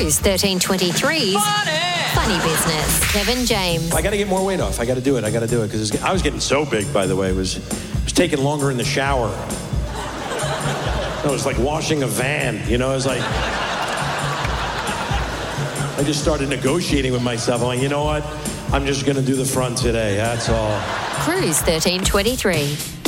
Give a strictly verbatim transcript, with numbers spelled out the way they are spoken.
Cruise thirteen twenty-three's Funny. Funny Business. Kevin James. I got to get more weight off. I got to do it. I got to do it because I was getting so big, by the way. It was, it was taking longer in the shower. It was like washing a van, you know? It was like... I just started negotiating with myself. I'm like, you know what? I'm just going to do the front today. That's all. Cruise thirteen twenty-three.